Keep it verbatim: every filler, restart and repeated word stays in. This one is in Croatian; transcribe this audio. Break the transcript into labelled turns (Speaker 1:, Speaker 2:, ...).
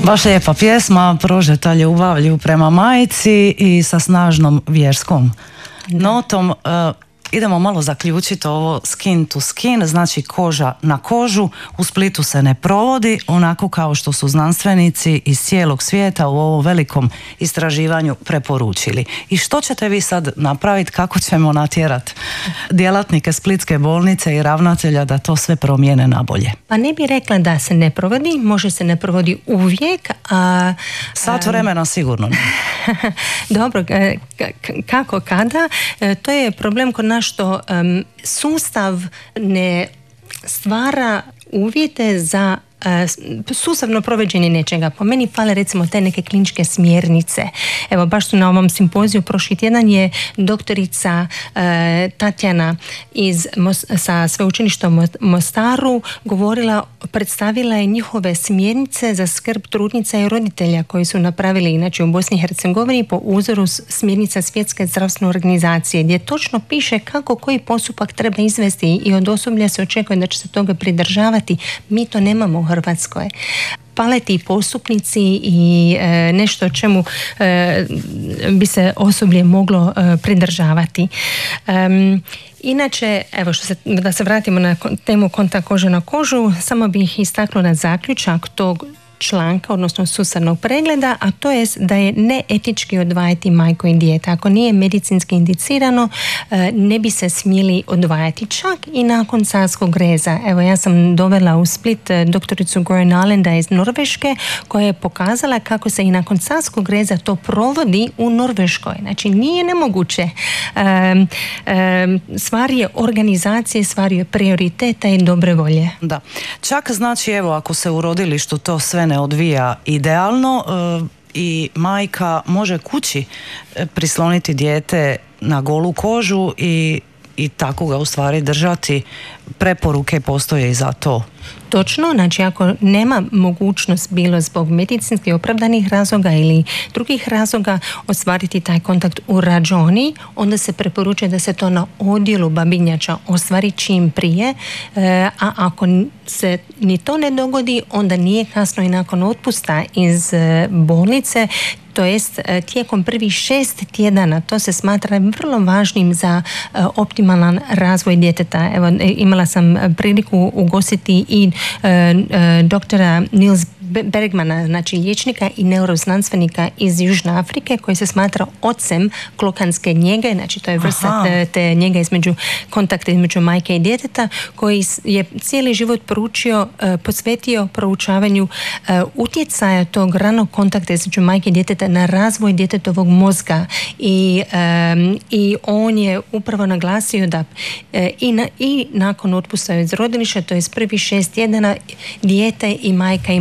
Speaker 1: Baš lijepa pjesma, prožeta ljubavlju prema majci i sa snažnom vjerskom notom. Uh, idemo malo zaključiti ovo skin to skin, znači koža na kožu. U Splitu se ne provodi onako kao što su znanstvenici iz cijelog svijeta u ovom velikom istraživanju preporučili. I što ćete vi sad napraviti, kako ćemo natjerati djelatnike Splitske bolnice i ravnatelja da to sve promijene na bolje?
Speaker 2: Pa ne bih rekla da se ne provodi, može se ne provodi uvijek, a...
Speaker 1: Sat vremena sigurno ne.
Speaker 2: Dobro, kako, kada? To je problem kod nas što um, sustav ne stvara uvjete za sustavno provođenje nečega. Po meni fale recimo te neke kliničke smjernice. Evo, baš su na ovom simpoziju prošli tjedan je doktorica e, Tatjana iz, sa sveučilišta u Mostaru govorila, predstavila je njihove smjernice za skrb trudnica i roditelja koji su napravili inače u Bosni i Hercegovini po uzoru smjernica Svjetske zdravstvene organizacije, gdje točno piše kako koji postupak treba izvesti i od osoblja se očekuje da će se toga pridržavati. Mi to nemamo u Hrvatskoj. Paleti postupnici i e, nešto o čemu e, bi se osoblje moglo e, pridržavati. E, inače, evo što se, da se vratimo na temu kontakt kože na kožu, samo bih istaknula na zaključak tog članka, odnosno sustavnog pregleda, a to je da je neetički odvajati majku i dijete. Ako nije medicinski indicirano, ne bi se smjeli odvajati čak i nakon carskog reza. Evo, ja sam dovela u Split doktoricu Goran Allenda iz Norveške, koja je pokazala kako se i nakon carskog reza to provodi u Norveškoj. Znači, nije nemoguće. Stvar je organizacije, stvar je prioriteta i dobre volje.
Speaker 1: Da. Čak znači, evo, ako se u rodilištu to sve ne odvija idealno e, i majka može kući prisloniti dijete na golu kožu i, i tako ga u stvari držati. Preporuke postoje i za to.
Speaker 2: Točno, znači ako nema mogućnost bilo zbog medicinski opravdanih razloga ili drugih razloga ostvariti taj kontakt u rađoni, onda se preporučuje da se to na odjelu babinjača ostvari čim prije, a ako se ni to ne dogodi, onda nije kasno i nakon otpusta iz bolnice, to jest tijekom prvih šest tjedana. To se smatra vrlo važnim za optimalan razvoj djeteta. Evo, imala sam priliku ugostiti i e, e, doktora Nils Bergmana, znači liječnika i neuroznanstvenika iz Južne Afrike, koji se smatra ocem klokanske njege, znači to je vrsta te, te njege između kontakta između majke i djeteta, koji je cijeli život proučio, e, posvetio proučavanju e, utjecaja tog ranog kontakta između majke i djeteta na razvoj djetetovog mozga i, e, i on je upravo naglasio da e, i, na, i nakon otpusta iz rodilišta, to je prvih šest tjedana, dijete i majka